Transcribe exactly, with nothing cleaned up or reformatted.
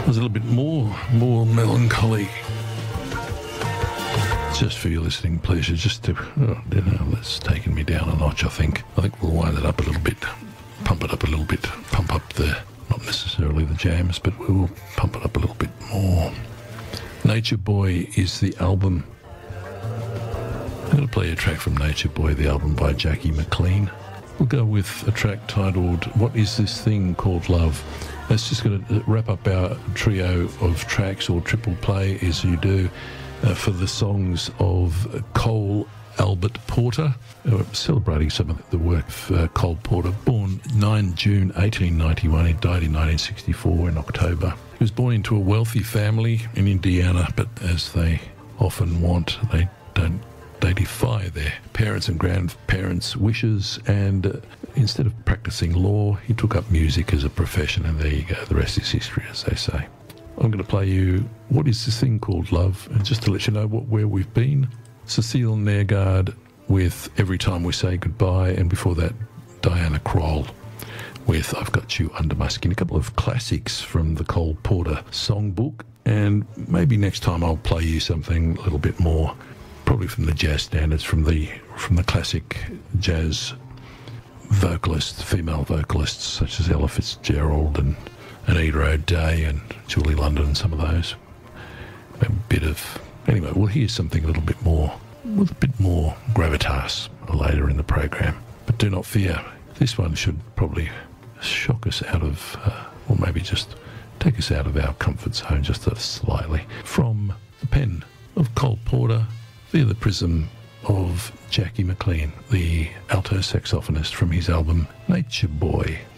was a little bit more, more melancholy. Just for your listening pleasure, just to, oh, you know, that's taken me down a notch, I think. I think we'll wind it up a little bit, pump it up a little bit, pump up the, not necessarily the jams, but we'll pump it up a little bit more. Nature Boy is the album. I'm going to play a track from Nature Boy, the album by Jackie McLean. We'll go with a track titled What Is This Thing Called Love? That's just going to wrap up our trio of tracks, or triple play as you do, uh, for the songs of Cole Albert Porter, uh, celebrating some of the work of uh, Cole Porter, born the ninth of June eighteen ninety-one. He died in nineteen sixty-four in October. He was born into a wealthy family in Indiana, but as they often want, they don't They defy their parents' and grandparents' wishes, and uh, instead of practicing law, he took up music as a profession, and there you go. The rest is history, as they say. I'm going to play you What Is This Thing Called Love, and just to let you know what where we've been, Cecile Nergard with Every Time We Say Goodbye, and before that, Diana Krall with I've Got You Under My Skin. A couple of classics from the Cole Porter songbook, and maybe next time I'll play you something a little bit more, probably from the jazz standards, from the from the classic jazz vocalists, female vocalists such as Ella Fitzgerald and Anita O'Day and Julie London and some of those. A bit of... Anyway, we'll hear something a little bit more, with a bit more gravitas later in the program. But do not fear, this one should probably shock us out of, uh, or maybe just take us out of our comfort zone just slightly. From the pen of Cole Porter, via the prism of Jackie McLean, the alto saxophonist, from his album Nature Boy.